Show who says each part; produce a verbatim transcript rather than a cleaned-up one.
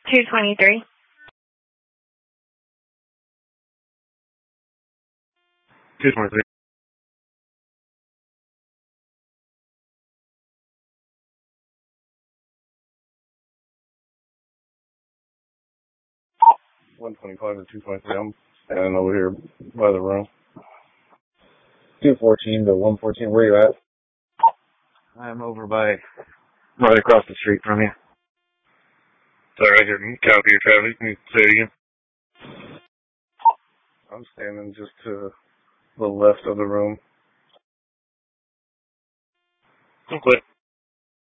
Speaker 1: two twenty-three.
Speaker 2: two twenty-three. one twenty-five and two twenty-three. I'm standing over here by the room.
Speaker 3: two fourteen to one fourteen. Where you at?
Speaker 2: I'm over by, right across the street from you. Sorry, I didn't copy your traffic. Can you say it again?
Speaker 3: I'm standing just to the left of the room.
Speaker 2: Okay.